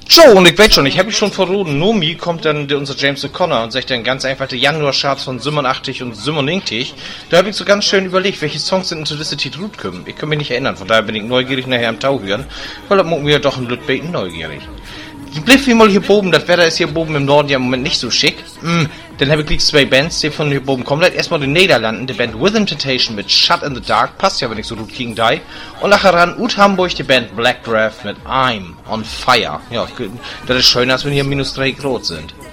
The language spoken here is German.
Joe, und ich weiß schon, ich habe mich schon verroten. Nomi kommt dann unser James O'Connor und sagt dann ganz einfach die Januar-Charts von 87 und 97. Da habe ich so ganz schön überlegt, welche Songs sind into this Titel gut kommen. Ich kann mich nicht erinnern, von daher bin ich neugierig nachher am Tau hören, weil da mucken wir doch ein Lütbeten neugierig. Ich blick wie mal hier oben, das Wetter ist hier oben im Norden ja im Moment nicht so schick. Dann habe ich gleich zwei Bands, die von hier oben kommen. Erstmal den Niederlanden, die Band Within Temptation mit Shut in the Dark, passt ja aber nicht so gut gegen die. Und nachher ran ut Hamburg die Band Black Draft mit I'm on Fire. Ja, das ist schöner, als wenn hier -3 Grad sind.